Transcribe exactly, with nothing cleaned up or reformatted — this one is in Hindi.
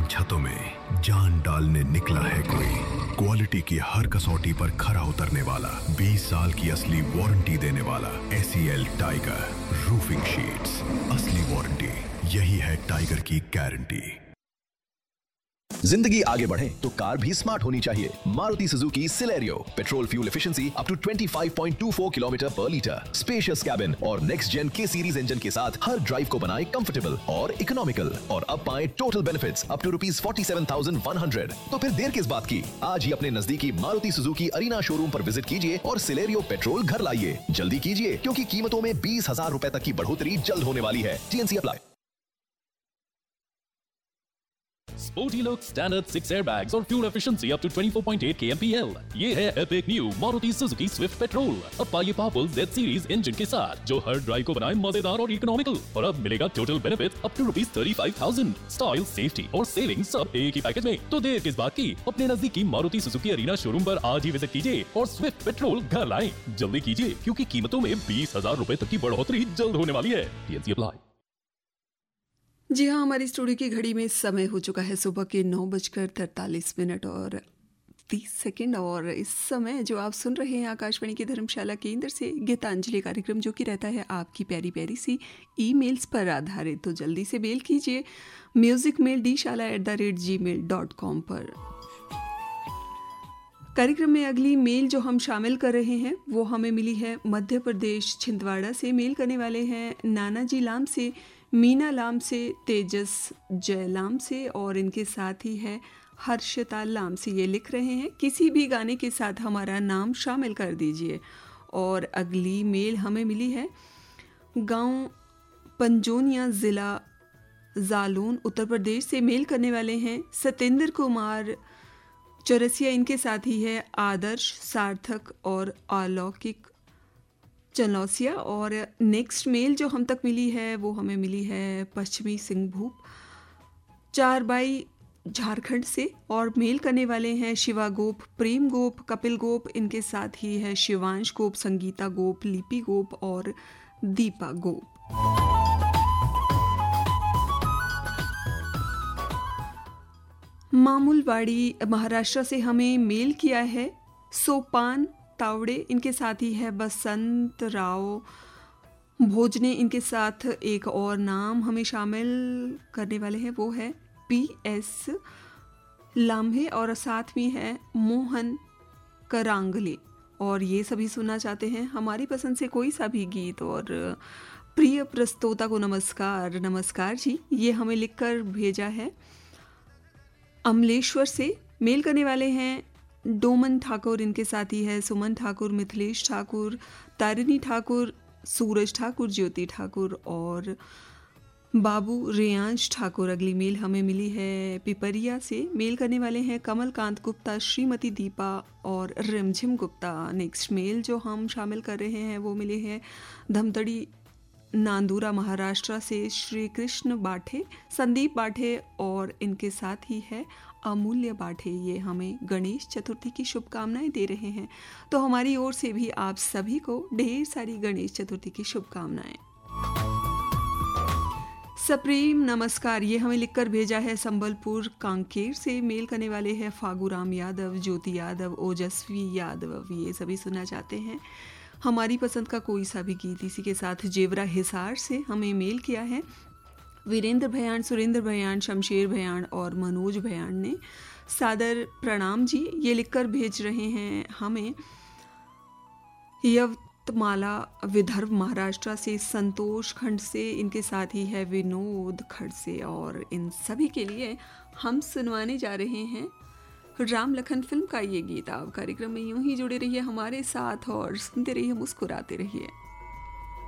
छतों में जान डालने निकला है कोई। क्वालिटी की हर कसौटी पर खरा उतरने वाला, बीस साल की असली वारंटी देने वाला एसीएल टाइगर रूफिंग शीट्स। असली वारंटी, यही है टाइगर की गारंटी। जिंदगी आगे बढ़े तो कार भी स्मार्ट होनी चाहिए। Maruti Suzuki Celerio, petrol fuel efficiency up to पच्चीस पॉइंट दो चार किलोमीटर पर लीटर, स्पेशियस कैबिन और नेक्स्ट जेन के सीरीज इंजन के साथ हर ड्राइव को बनाए कंफर्टेबल और इकोनॉमिकल। और अब पाए total benefits up to rupees forty seven thousand one hundred. तो फिर देर किस बात की, आज ही अपने नजदीकी मारुति सुजुकी अरीना शोरूम पर विजिट कीजिए और सिलेरियो पेट्रोल घर लाइए। जल्दी कीजिए, क्योंकि कीमतों में बीस हजार रुपए तक की बढ़ोतरी जल्द होने वाली है। TNC apply. Sporty look, standard six airbags और fuel efficiency up to twenty-four point eight kilometers per hour। ये है epic new Maruti Suzuki Swift Petrol। अब पाइए पावरफुल Z सीरीज इंजन के साथ, जो हर ड्राइव को बनाए मजेदार और इकोनॉमिकल। और अब मिलेगा total benefit up to rupees thirty five thousand. Style, safety और सेविंग सब एक ही पैकेज में। तो देर किस बात की, अपने नजदीकी मारुति सुजुकी अरीना शोरूम पर आज ही विजिट कीजिए और स्विफ्ट पेट्रोल घर लाएं। जल्दी कीजिए, क्योंकि कीमतों में बीस हजार रुपए तक की बढ़ोतरी जल्द होने वाली है। TNC apply. जी हाँ, हमारी स्टूडियो की घड़ी में समय हो चुका है सुबह के नौ बजकर तैंतालीस मिनट और तीस सेकंड। और इस समय जो आप सुन रहे हैं आकाशवाणी की धर्मशाला केंद्र से गीतांजलि कार्यक्रम, जो कि रहता है आपकी प्यारी प्यारी सी ईमेल्स पर आधारित। तो जल्दी से मेल कीजिए म्यूजिक मेल डी शाला at the rate ji mail dot com पर। कार्यक्रम में अगली मेल जो हम शामिल कर रहे हैं वो हमें मिली है मध्य प्रदेश छिंदवाड़ा से। मेल करने वाले हैं नानाजी लाम से, मीना लाम से, तेजस जयलाम से और इनके साथ ही है हर्षिता लाम से। ये लिख रहे हैं किसी भी गाने के साथ हमारा नाम शामिल कर दीजिए। और अगली मेल हमें मिली है गांव पंजोनिया, ज़िला जालौन, उत्तर प्रदेश से। मेल करने वाले हैं सतेंद्र कुमार चौरसिया, इनके साथ ही है आदर्श, सार्थक और अलौकिक चनौसिया। और नेक्स्ट मेल जो हम तक मिली है वो हमें मिली है पश्चिमी सिंहभूम चारबाई, झारखंड से। और मेल करने वाले हैं शिवा गोप, प्रेम गोप, कपिल गोप, इनके साथ ही है शिवांश गोप, संगीता गोप, लिपि गोप और दीपा गोप। मामूलवाड़ी महाराष्ट्र से हमें मेल किया है सोपान तावड़े, इनके साथ ही है बसंत राव भोजने। इनके साथ एक और नाम हमें शामिल करने वाले हैं, वो है पी एस लाम्हे और साथ में है मोहन करांगले। और ये सभी सुनना चाहते हैं हमारी पसंद से कोई सा भी गीत। और प्रिय प्रस्तोता को नमस्कार। नमस्कार जी, ये हमें लिखकर भेजा है अमलेश्वर से। मेल करने वाले हैं डोमन ठाकुर, इनके साथ ही है सुमन ठाकुर, मिथिलेश ठाकुर, तारिणी ठाकुर, सूरज ठाकुर, ज्योति ठाकुर और बाबू रेयांश ठाकुर। अगली मेल हमें मिली है पिपरिया से। मेल करने वाले हैं कमलकांत गुप्ता, श्रीमती दीपा और रिमझिम गुप्ता। नेक्स्ट मेल जो हम शामिल कर रहे हैं वो मिले हैं धमतड़ी नांदूरा महाराष्ट्र से श्री कृष्ण बाठे, संदीप बाठे और इनके साथ ही है अमूल्य बाठे। ये हमें गणेश चतुर्थी की शुभकामनाएं दे रहे हैं। तो हमारी ओर से भी आप सभी को ढेर सारी गणेश चतुर्थी की शुभकामनाएं। सप्रेम नमस्कार, ये हमें लिखकर भेजा है संबलपुर कांकेर से। मेल करने वाले हैं फागूराम यादव, ज्योति यादव, ओजस्वी यादव। ये सभी सुनना चाहते हैं हमारी पसंद का कोई सा भी गीत। इसी के साथ जेवरा हिसार से हमें मेल किया है वीरेंद्र भयान, सुरेंद्र भयान, शमशेर भयान और मनोज भयान ने। सादर प्रणाम जी, ये लिखकर भेज रहे हैं हमें यवतमाला विदर्भ महाराष्ट्र से संतोष खंड से। इनके साथ ही है विनोद खंड से। और इन सभी के लिए हम सुनवाने जा रहे हैं राम लखन फिल्म का ये गीत। आप कार्यक्रम में यूं ही जुड़े रहिए हमारे साथ और सुनते रहिए, मुस्कुराते रहिए।